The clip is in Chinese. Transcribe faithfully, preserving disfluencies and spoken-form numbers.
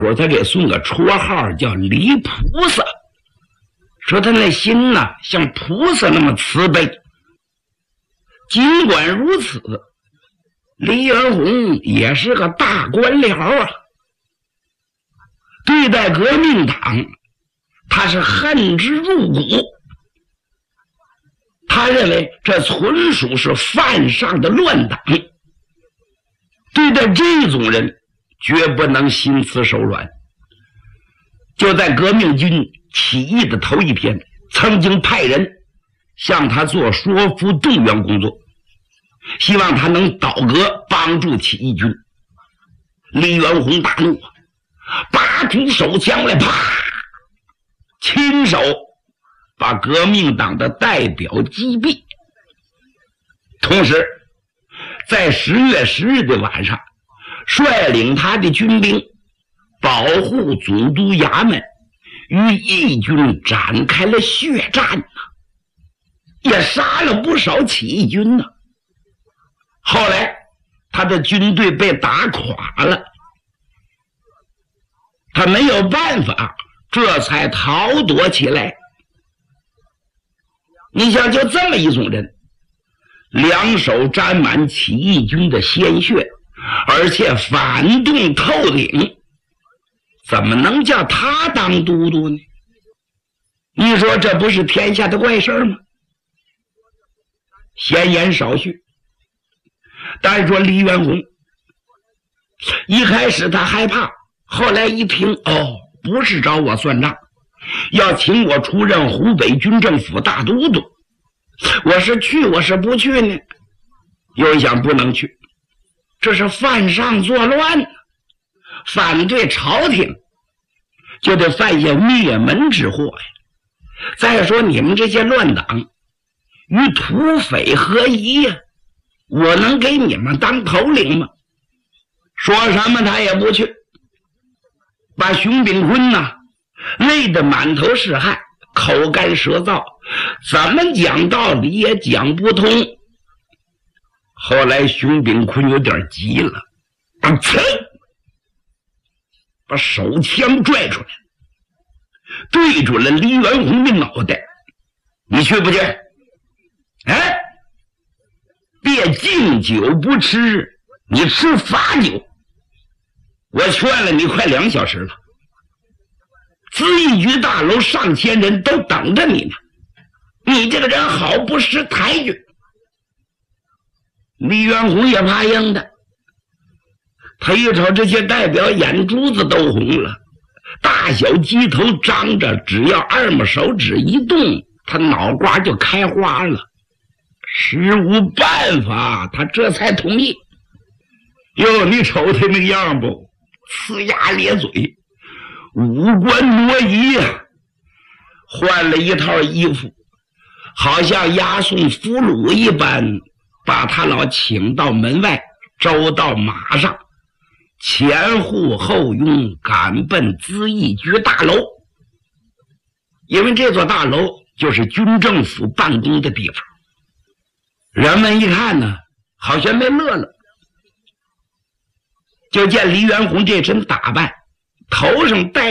我才给送个绰号叫李菩萨，说他那心呢像菩萨那么慈悲。尽管如此，李元洪也是个大官僚啊，对待革命党他是恨之入骨，他认为这纯属是犯上的乱党，对待这种人绝不能心慈手软。就在革命军起义的头一天，曾经派人向他做说服动员工作，希望他能倒戈帮助起义军。李元洪大怒，拔出手枪来，啪，亲手把革命党的代表击毙。同时在十月十日的晚上，率领他的军兵保护总督衙门，与义军展开了血战呢，也杀了不少起义军呢。后来他的军队被打垮了，他没有办法，这才逃躲起来。你想，就这么一种人，两手沾满起义军的鲜血，而且反动透顶，怎么能叫他当都督呢？你说这不是天下的怪事吗？闲言少叙。但是说李元洪一开始他害怕，后来一听，哦，不是找我算账，要请我出任湖北军政府大都督，我是去我是不去呢？又一想，不能去，这是犯上作乱，反对朝廷，就得犯下灭门之祸呀。再说你们这些乱党与土匪合一呀，我能给你们当头领吗？说什么他也不去，把熊秉坤呐累得满头是汗，口干舌燥，怎么讲道理也讲不通。后来熊秉坤有点急了，啊，把手枪拽出来，对准了李元洪的脑袋。你去不去？哎，别敬酒不吃，你吃罚酒。我劝了你快两小时了，咨议局大楼上千人都等着你呢，你这个人好不识抬举。李元洪也怕硬的，他一瞅这些代表眼珠子都红了，大小鸡头张着，只要二拇手指一动，他脑瓜就开花了。实无办法，他这才同意。哟，你瞅他那样不？呲牙咧嘴，五官挪移啊，换了一套衣服，好像押送俘虏一般，把他老请到门外，周到马上，前呼后拥，赶奔咨议局大楼。因为这座大楼就是军政府办公的地方。人们一看呢，好像没乐了，就见李元洪这身打扮，头上戴